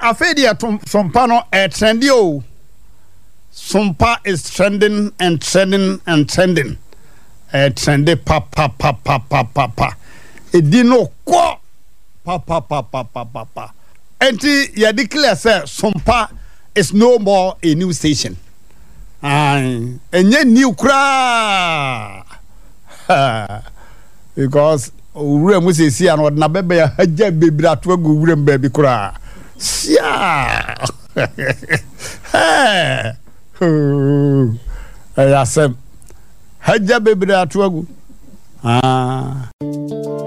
afedia sompa no trendy o. Sompa is trending and trending and trending. Trendy pa. Edi no kwa pa. Enti ya declare say Sompa is no more a new station. Enye new kra. Because ure mu sesi an na bebe ya haja bebra to agu ure mbabi kra. Sia. Ayasem haja bebra to agu.